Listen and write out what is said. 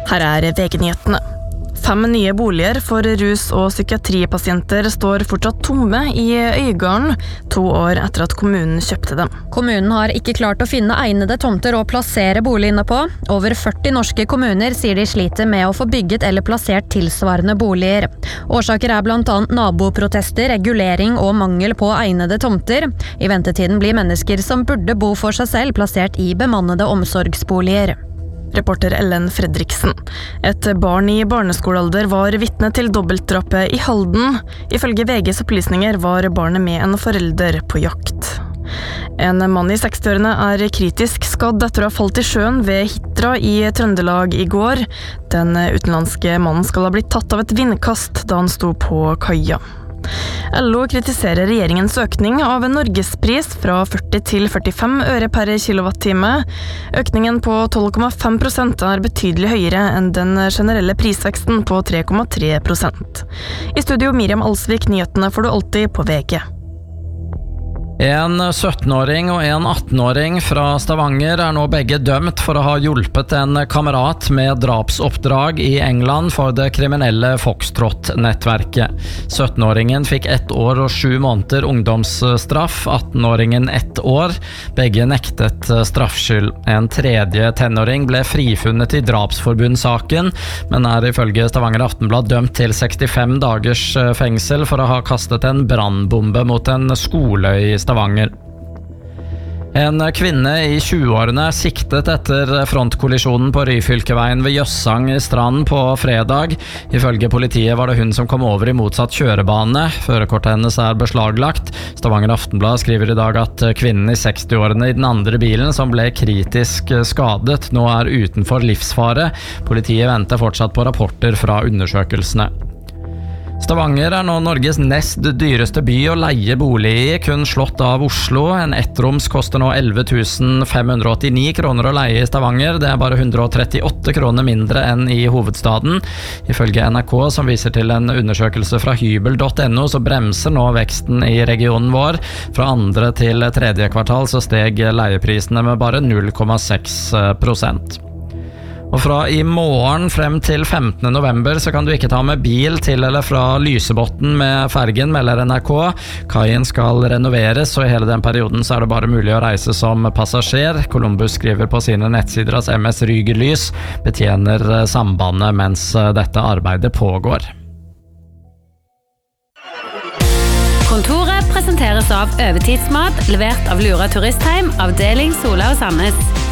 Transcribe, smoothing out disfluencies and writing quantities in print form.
Her VG-nyhetene. 5 nye boliger for rus- og psykiatripasienter står fortsatt tomme i Øygarden, 2 år etter at kommunen kjøpte dem. Kommunen har ikke klart å finne egnede tomter å plassere boligene på. Over 40 norske kommuner sier de sliter med å få bygget eller plassert tilsvarende boliger. Årsaker blant annet naboprotester, regulering og mangel på egnede tomter. I ventetiden blir mennesker som burde bo for seg selv plassert i bemannede omsorgsboliger. Reporter Ellen Fredriksen. Et barn i barneskolealder var vitne til dobbeltdrapet i Halden. Ifølge VGs opplysninger var barnet med en forelder på jakt. En mann i 60-årene kritisk skadd etter å ha falt i sjøen ved Hitra i Trøndelag i går. Den utenlandske mannen skal ha blitt tatt av et vindkast da han sto på kaia. LO kritiserer regjeringens økning av Norgespris fra 40 til 45 øre per kilowattime. Økningen på 12,5% betydelig høyere enn den generelle prisveksten på 3,3%. I studio Miriam Alsvik, nyhetene får du alltid på VG. En 17-åring og en 18-åring fra Stavanger nå begge dømt for å ha hjulpet en kamerat med drapsoppdrag i England for det kriminelle Foxtrot-nettverket. 17-åringen fikk 1 år og 7 måneder ungdomsstraff, 18-åringen 1 år. Begge nektet straffskyld. En tredje tenåring ble frifunnet i drapsforbundssaken, men ifølge Stavanger Aftenblad dømt til 65 dagers fengsel for å ha kastet en brannbombe mot en skole i Stavanger. En kvinne i 20-årene siktet etter frontkollisjonen på Ryfylkeveien ved Jøssang i Strand på fredag. Ifølge politiet var det hun som kom over i motsatt kjørebane. Førerkortet hennes beslaglagt. Stavanger Aftenblad skriver i dag at kvinnen i 60-årene i den andre bilen som ble kritisk skadet, nå utenfor livsfare. Politiet venter fortsatt på rapporter fra undersøkelsene. Stavanger nå Norges nest dyreste by å leie bolig i, kun slått av Oslo. En ettroms koster nå 11 589 kroner å leie i Stavanger. Det bare 138 kroner mindre enn i hovedstaden. Ifølge NRK, som viser til en undersøkelse fra hybel.no, så bremser nå veksten i regionen vår. Fra 2. til 3. kvartal så steg leieprisene med bare 0,6%. Og fra i morgen frem til 15. november så kan du ikke ta med bil til eller fra Lysebotn med fergen, melder NRK. Kaien skal renoveres, og i hele den perioden så det bare mulig å reise som passasjer. Columbus skriver på sine nettsider at MS Rygerlys betjener sambandet mens dette arbeidet pågår. Kontoret presenteres av Overtidsmat, levert av Lura Turistheim, avdeling Sola og Sandnes.